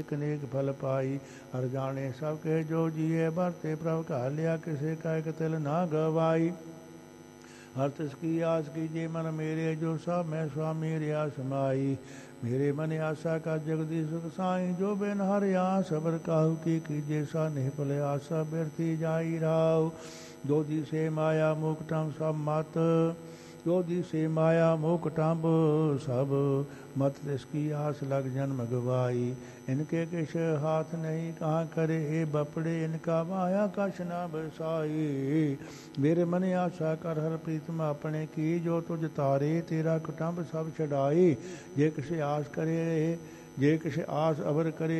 अनेक फल पाई। हर जाने सब के जो जिए बरते प्रभ का लिया, किसे का एक तिल ना गवाई। हर तिसकी आस कीजिए मन मेरे, जो सब मैं स्वामी रिया समाई। मेरे मन आशा का जगदीश सुख साई, जो बिन हर आस अबर काहू की कीजिए सा निपल आशा व्यर्थी जाई राव। जो दिसे माया मुकटम सब मत, जो दिसे माया मुकटम सब मत, तिसकी आस लग जन्म गवाई। इनके किश हाथ नहीं कहाँ करे, हे बपड़े इनका माया कछ न बसाई। मेरे मन आशा कर हर प्रीतम अपने की, जो तुझ तारे तेरा कुटुंब सब छड़ाई। जे किसे आस करे, जे किसे आस अवर करे,